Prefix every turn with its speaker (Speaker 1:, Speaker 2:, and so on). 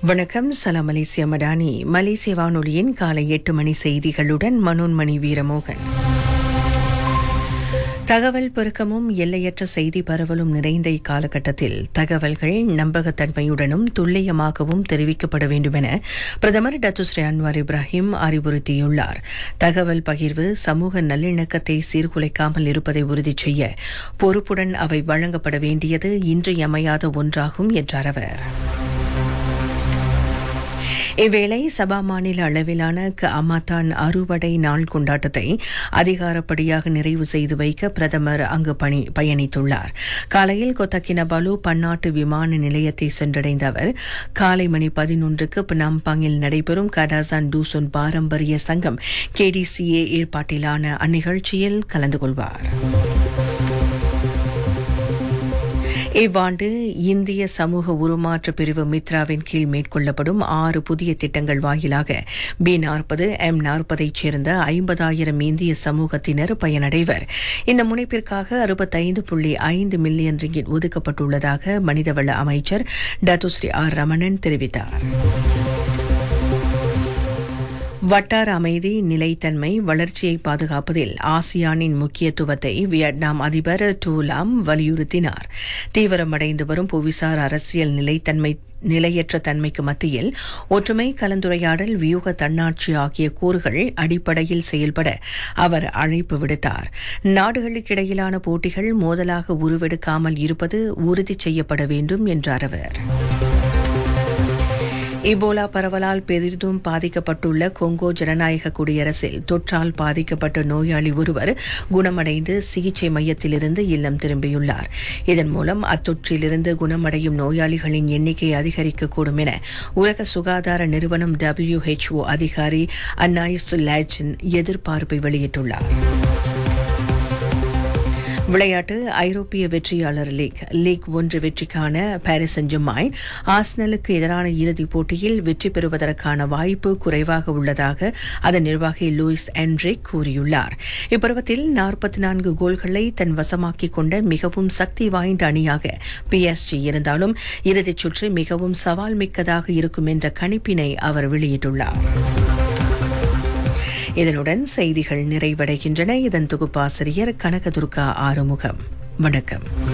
Speaker 1: வணக்கம். சலாம் மலேசியா மடானி. மலேசிய வானொலியின் காலை 8 மணி செய்திகளுடன் மனோன்மணி வீரமோகன். தகவல் பெருக்கமும் எல்லையற்ற செய்தி பரவலும் நிறைந்த இக்காலகட்டத்தில் தகவல்கள் நம்பகத்தன்மையுடனும் துல்லியமாகவும் தெரிவிக்கப்பட வேண்டுமென பிரதமர் டத்துஸ்ரீ அன்வார் இப்ராஹிம் அறிவுறுத்தியுள்ளார். தகவல் பகிர்வு சமூக நல்லிணக்கத்தை சீர்குலைக்காமல் இருப்பதை உறுதி செய்ய பொறுப்புடன் அவை வழங்கப்பட வேண்டியது இன்றியமையாத ஒன்றாகும் என்றார் அவர். இவ்வேளை சபா மாநில அளவிலான அமாத்தான் அறுவடை நாள் கொண்டாட்டத்தை அதிகாரப்படியாக நிறைவு செய்து வைக்க பிரதமர் அங்கு பயணித்துள்ளார். காலையில் கொத்தக்கினபாலு பன்னாட்டு விமான நிலையத்தை சென்றடைந்த அவர் காலை மணி 11க்கு பனாம்பாங்கில் நடைபெறும் கடாசான் டூசுன் பாரம்பரிய சங்கம் KDCA ஏற்பாட்டிலான அந்நிகழ்ச்சியில் கலந்து கொள்வார். இவ்வாண்டு இந்திய சமூக உருமாற்ற பிரிவு மித்ராவின் கீழ் மேற்கொள்ளப்படும் 6 புதிய திட்டங்கள் வாயிலாக B40, M40 சேர்ந்த 50,000 இந்திய சமூகத்தினர் பயனடைவர். இந்த முனைப்பிற்காக 65.5 மில்லியன் ரிங்கிட் ஒதுக்கப்பட்டுள்ளதாக மனிதவள அமைச்சர் டத்துஸ்ரீ ஆர் ரமணன் தெரிவித்தார். வட்டார அமைதி, நிலைத்தன்மை, வளர்ச்சியை பாதுகாப்பதில் ஆசியானின் முக்கியத்துவத்தை வியட்நாம் அதிபர் டூ லாம் வலியுறுத்தினார். தீவிரமடைந்து வரும் புவிசார் அரசியல் நிலையற்ற தன்மைக்கு மத்தியில் ஒற்றுமை, கலந்துரையாடல், வியூக தன்னாட்சி ஆகிய கூறுகள் அடிப்படையில் செயல்பட அவர் அழைப்பு விடுத்தார். நாடுகளுக்கிடையிலான போட்டிகள் மோதலாக உருவெடுக்காமல் இருப்பது உறுதி செய்யப்பட வேண்டும் என்றார் அவர். இபோலா பரவலால் பெரிதும் பாதிக்கப்பட்டுள்ள கொங்கோ ஜனநாயக குடியரசில் தொற்றால் பாதிக்கப்பட்ட நோயாளி ஒருவர் குணமடைந்து சிகிச்சை மையத்திலிருந்து இல்லம் திரும்பியுள்ளார். இதன் மூலம் அத்தொற்றிலிருந்து குணமடையும் நோயாளிகளின் எண்ணிக்கை அதிகரிக்கக்கூடும் என உலக சுகாதார நிறுவனம் WHO அதிகாரி அன்னாயிஸ் லேஜின் எதிர்பார்ப்பை வெளியிட்டுள்ளார். விளையாட்டு. ஐரோப்பிய வெற்றியாளர் லீக் 1 வெற்றிக்கான பாரிஸ் சென்-ஜெர்மான் ஆர்சனலுக்கு எதிரான இறுதிப் போட்டியில் வெற்றி பெறுவதற்கான வாய்ப்பு குறைவாக உள்ளதாக அதன் நிர்வாகி லூயிஸ் என்ரிக் கூறியுள்ளார். இப்பருவத்தில் 44 கோல்களை தன் வசமாக்கிக் கொண்ட மிகவும் சக்தி வாய்ந்த அணியாக PSG இருந்தாலும் இறுதிச் சுற்று மிகவும் சவால் மிக்கதாக இருக்கும் என்ற கணிப்பினை அவர் வெளியிட்டுள்ளார். இதனுடன் செய்திகள் நிறைவடைகின்றன. இதன் தொகுப்பாசிரியர் கனகதுர்கா ஆறுமுகம். வணக்கம்.